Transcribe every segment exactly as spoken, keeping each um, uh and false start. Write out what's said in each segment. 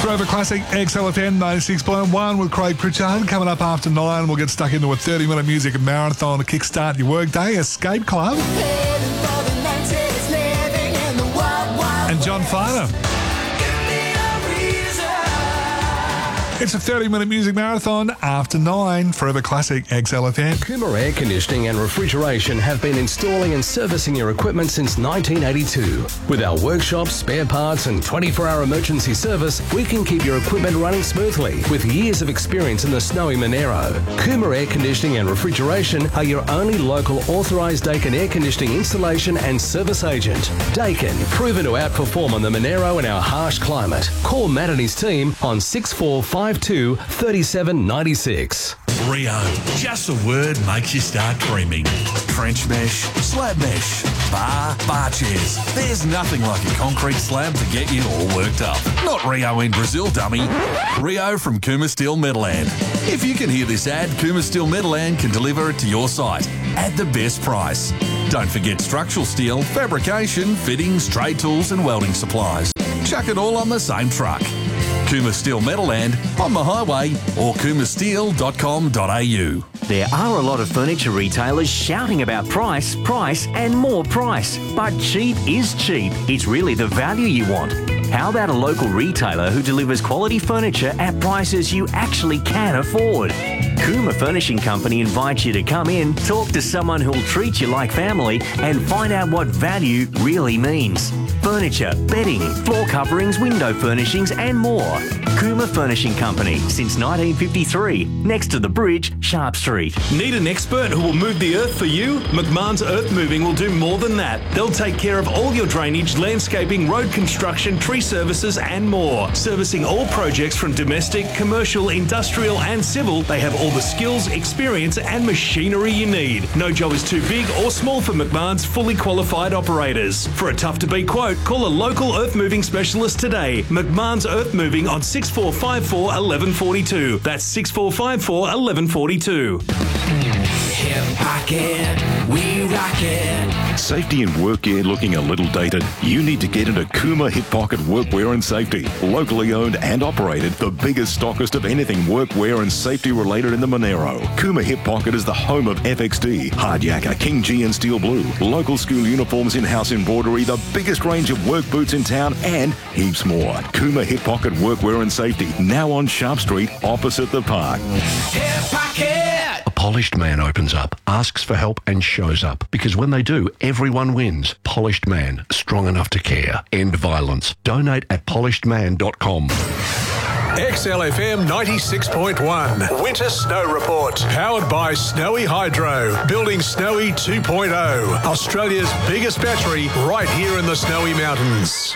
Forever Classic X L F M ninety-six point one with Craig Pritchard. Coming up after nine, we'll get stuck into a thirty-minute music marathon to kickstart your workday. Escape Club. And John Farner. It's a thirty-minute music marathon after nine. Forever Classic X L F M. Cooma Air Conditioning and Refrigeration have been installing and servicing your equipment since nineteen eighty-two. With our workshops, spare parts and twenty-four hour emergency service, we can keep your equipment running smoothly with years of experience in the snowy Monero. Cooma Air Conditioning and Refrigeration are your only local authorised Daikin air conditioning installation and service agent. Daikin, proven to outperform on the Monero in our harsh climate. Call Matt and his team on six four five two, three seven nine six. Rio. Just a word makes you start dreaming. Trench mesh, slab mesh, bar, bar chairs. There's nothing like a concrete slab to get you all worked up. Not Rio in Brazil, dummy. Rio from Cooma Steel Metalland. If you can hear this ad, Cooma Steel Metalland can deliver it to your site at the best price. Don't forget structural steel, fabrication, fittings, trade tools and welding supplies. Chuck it all on the same truck. Cooma Steel Metalland on the highway or cooma steel dot com dot a u. There are a lot of furniture retailers shouting about price, price and more price. But cheap is cheap. It's really the value you want. How about a local retailer who delivers quality furniture at prices you actually can afford? Cooma Furnishing Company invites you to come in, talk to someone who'll treat you like family and find out what value really means. Furniture, bedding, floor coverings, window furnishings and more. Cooma Furnishing Company since nineteen fifty-three, next to the bridge, Sharp Street. Need an expert who will move the earth for you? McMahon's Earth Moving will do more than that. They'll take care of all your drainage, landscaping, road construction, tree services and more. Servicing all projects from domestic, commercial, industrial and civil, they have all the skills, experience and machinery you need. No job is too big or small for McMahon's fully qualified operators. For a tough to beat quote, call a local earth moving specialist today. McMahon's Earth Moving on six four five four, one one four two. That's six four five four, one one four two. Hip Pocket, we rock it. Safety and work gear looking a little dated? You need to get into Cooma Hip Pocket Workwear and Safety. Locally owned and operated, the biggest stockist of anything workwear and safety related in the Monero. Cooma Hip Pocket is the home of F X D, Hard Yakka, King G and Steel Blue, local school uniforms, in-house embroidery, the biggest range of work boots in town and heaps more. Cooma Hip Pocket Workwear and Safety, now on Sharp Street opposite the park. Hip Pocket! A polished man opens up, asks for help and shows up. Because when they do, everyone wins. Polished Man, strong enough to care. End violence. Donate at polished man dot com. X L F M ninety-six point one. Winter Snow Report. Powered by Snowy Hydro. Building Snowy two point oh. Australia's biggest battery right here in the Snowy Mountains.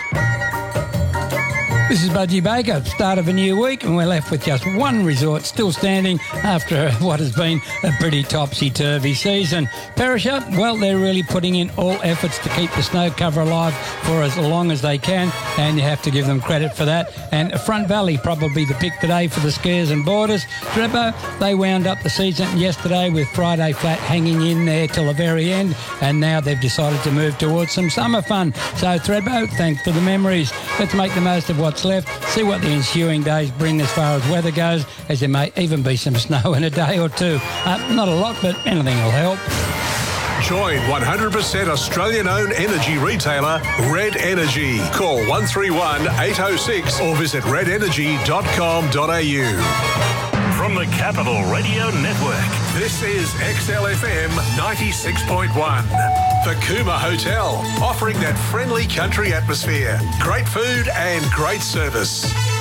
This is Budgie Baker, start of a new week, and we're left with just one resort still standing after what has been a pretty topsy-turvy season. Perisher, well, they're really putting in all efforts to keep the snow cover alive for as long as they can, and you have to give them credit for that. And Front Valley, probably the pick today for the skiers and boarders. Thredbo, they wound up the season yesterday with Friday Flat hanging in there till the very end, and now they've decided to move towards some summer fun. So Thredbo, thanks for the memories. Let's make the most of what's left, see what the ensuing days bring as far as weather goes, as there may even be some snow in a day or two. Uh, not a lot, but anything will help. Join one hundred percent Australian-owned energy retailer Red Energy. Call one three one, eight oh six or visit red energy dot com dot a u. From the Capital Radio Network, this is X L F M ninety-six point one. The Cooma Hotel, offering that friendly country atmosphere, great food and great service.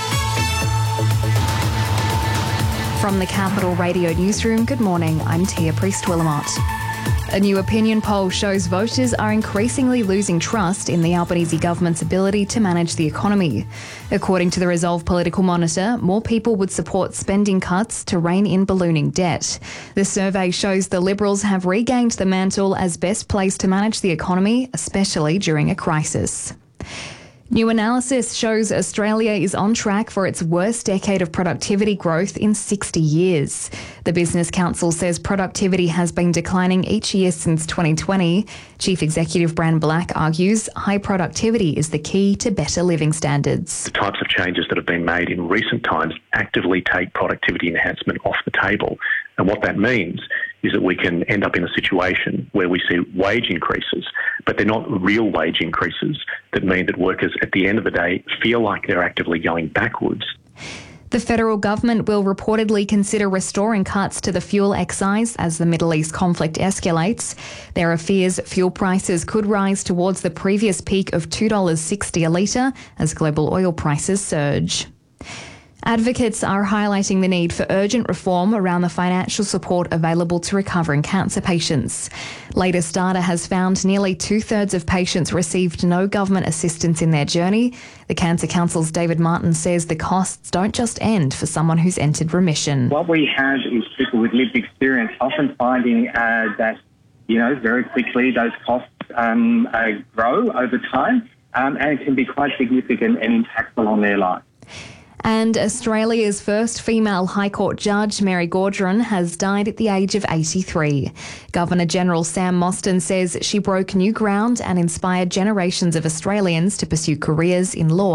From the Capital Radio Newsroom, good morning, I'm Tia Priest-Willamot. A new opinion poll shows voters are increasingly losing trust in the Albanese government's ability to manage the economy. According to the Resolve Political Monitor, more people would support spending cuts to rein in ballooning debt. The survey shows the Liberals have regained the mantle as best placed to manage the economy, especially during a crisis. New analysis shows Australia is on track for its worst decade of productivity growth in sixty years. The Business Council says productivity has been declining each year since twenty twenty. Chief Executive Bran Black argues high productivity is the key to better living standards. The types of changes that have been made in recent times actively take productivity enhancement off the table. And what that means is that we can end up in a situation where we see wage increases, but they're not real wage increases that mean that workers at the end of the day feel like they're actively going backwards. The federal government will reportedly consider restoring cuts to the fuel excise as the Middle East conflict escalates. There are fears fuel prices could rise towards the previous peak of two dollars sixty a litre as global oil prices surge. Advocates are highlighting the need for urgent reform around the financial support available to recovering cancer patients. Latest data has found nearly two-thirds of patients received no government assistance in their journey. The Cancer Council's David Martin says the costs don't just end for someone who's entered remission. What we have is people with lived experience often finding uh, that, you know, very quickly those costs um, uh, grow over time um, and it can be quite significant and impactful on their life. And Australia's first female High Court judge, Mary Gaudron, has died at the age of eighty-three. Governor-General Sam Mostyn says she broke new ground and inspired generations of Australians to pursue careers in law.